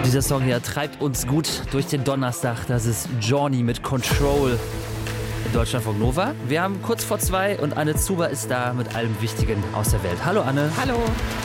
Dieser Song hier treibt uns gut durch den Donnerstag. Das ist Journey mit Control in Deutschlandfunk Nova. Wir haben kurz vor 2 und Anne Zuber ist da mit allem Wichtigen aus der Welt. Hallo Anne. Hallo.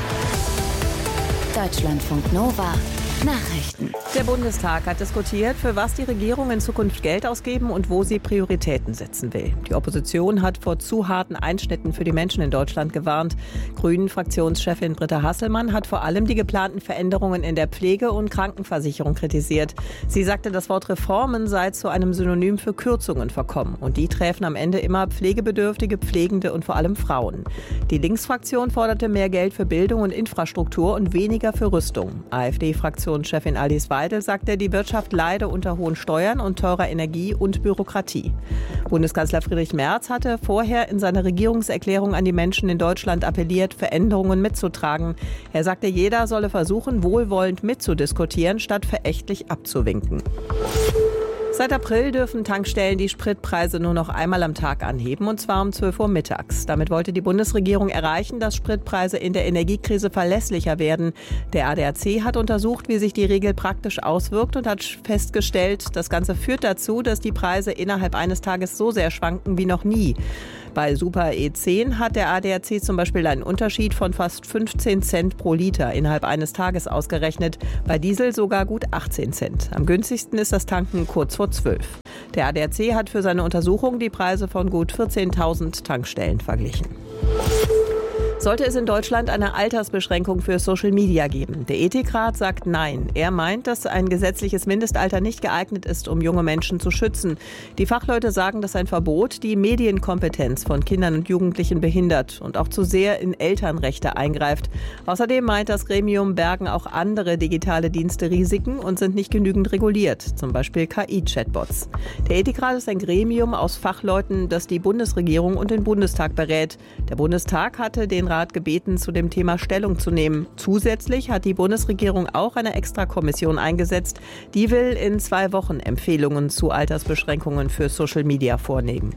Deutschlandfunk Nova. Nachrichten. Der Bundestag hat diskutiert, für was die Regierung in Zukunft Geld ausgeben und wo sie Prioritäten setzen will. Die Opposition hat vor zu harten Einschnitten für die Menschen in Deutschland gewarnt. Grünen-Fraktionschefin Britta Hasselmann hat vor allem die geplanten Veränderungen in der Pflege- und Krankenversicherung kritisiert. Sie sagte, das Wort Reformen sei zu einem Synonym für Kürzungen verkommen. Und die träfen am Ende immer Pflegebedürftige, Pflegende und vor allem Frauen. Die Linksfraktion forderte mehr Geld für Bildung und Infrastruktur und weniger für Rüstung. AfD-Fraktionschefin Alice Weidel sagte, die Wirtschaft leide unter hohen Steuern und teurer Energie und Bürokratie. Bundeskanzler Friedrich Merz hatte vorher in seiner Regierungserklärung an die Menschen in Deutschland appelliert, Veränderungen mitzutragen. Er sagte, jeder solle versuchen, wohlwollend mitzudiskutieren, statt verächtlich abzuwinken. Seit April dürfen Tankstellen die Spritpreise nur noch einmal am Tag anheben, und zwar um 12 Uhr mittags. Damit wollte die Bundesregierung erreichen, dass Spritpreise in der Energiekrise verlässlicher werden. Der ADAC hat untersucht, wie sich die Regel praktisch auswirkt und hat festgestellt, das Ganze führt dazu, dass die Preise innerhalb eines Tages so sehr schwanken wie noch nie. Bei Super E10 hat der ADAC zum Beispiel einen Unterschied von fast 15 Cent pro Liter innerhalb eines Tages ausgerechnet. Bei Diesel sogar gut 18 Cent. Am günstigsten ist das Tanken kurz vor 12. Der ADAC hat für seine Untersuchung die Preise von gut 14.000 Tankstellen verglichen. Sollte es in Deutschland eine Altersbeschränkung für Social Media geben? Der Ethikrat sagt nein. Er meint, dass ein gesetzliches Mindestalter nicht geeignet ist, um junge Menschen zu schützen. Die Fachleute sagen, dass ein Verbot die Medienkompetenz von Kindern und Jugendlichen behindert und auch zu sehr in Elternrechte eingreift. Außerdem meint das Gremium, bergen auch andere digitale Dienste Risiken und sind nicht genügend reguliert, zum Beispiel KI-Chatbots. Der Ethikrat ist ein Gremium aus Fachleuten, das die Bundesregierung und den Bundestag berät. Der Bundestag hatte den Rat gebeten, zu dem Thema Stellung zu nehmen. Zusätzlich hat die Bundesregierung auch eine Extrakommission eingesetzt. Die will in 2 Wochen Empfehlungen zu Altersbeschränkungen für Social Media vornehmen.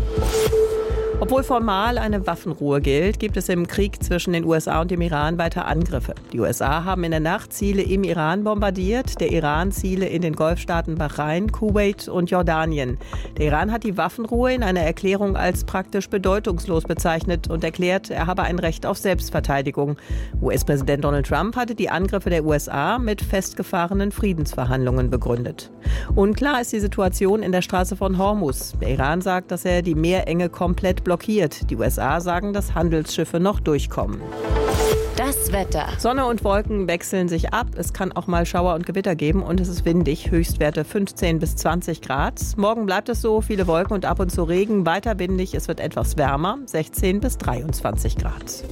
Obwohl formal eine Waffenruhe gilt, gibt es im Krieg zwischen den USA und dem Iran weiter Angriffe. Die USA haben in der Nacht Ziele im Iran bombardiert, der Iran Ziele in den Golfstaaten Bahrain, Kuwait und Jordanien. Der Iran hat die Waffenruhe in einer Erklärung als praktisch bedeutungslos bezeichnet und erklärt, er habe ein Recht auf Selbstverteidigung. US-Präsident Donald Trump hatte die Angriffe der USA mit festgefahrenen Friedensverhandlungen begründet. Unklar ist die Situation in der Straße von Hormuz. Der Iran sagt, dass er die Meerenge komplett blockiert. Die USA sagen, dass Handelsschiffe noch durchkommen. Das Wetter. Sonne und Wolken wechseln sich ab. Es kann auch mal Schauer und Gewitter geben und es ist windig. Höchstwerte 15 bis 20 Grad. Morgen bleibt es so, viele Wolken und ab und zu Regen. Weiter windig, es wird etwas wärmer, 16 bis 23 Grad.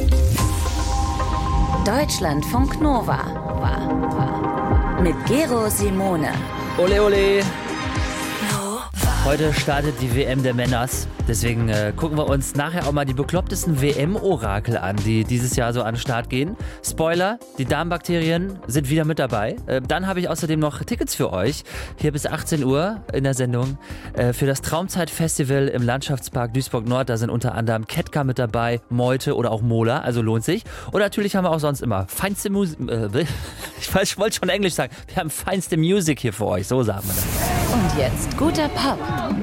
Deutschlandfunk Nova. Mit Gero Simone. Ole ole. Heute startet die WM der Männers. Deswegen gucken wir uns nachher auch mal die beklopptesten WM-Orakel an, die dieses Jahr so an den Start gehen. Spoiler, die Darmbakterien sind wieder mit dabei. Dann habe ich außerdem noch Tickets für euch, hier bis 18 Uhr in der Sendung, für das Traumzeit-Festival im Landschaftspark Duisburg-Nord. Da sind unter anderem Ketka mit dabei, Meute oder auch Mola, also lohnt sich. Und natürlich haben wir auch sonst immer feinste Musik, ich wollte schon Englisch sagen, wir haben feinste Musik hier für euch, so sagen wir das. Und jetzt guter Pop.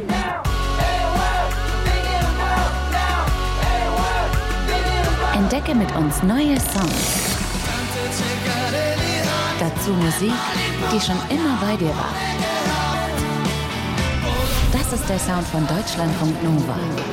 Entdecke mit uns neue Songs. Dazu Musik, die schon immer bei dir war. Das ist der Sound von Deutschlandfunk Nova.